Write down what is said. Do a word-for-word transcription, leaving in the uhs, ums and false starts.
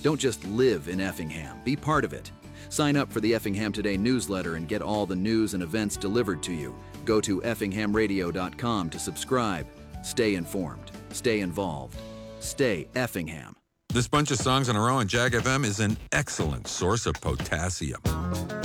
Don't just live in Effingham, be part of it. Sign up for the Effingham Today newsletter and get all the news and events delivered to you. Go to effingham radio dot com to subscribe. Stay informed, stay involved, stay Effingham. This bunch of songs on our own, Jag F M, is an excellent source of potassium.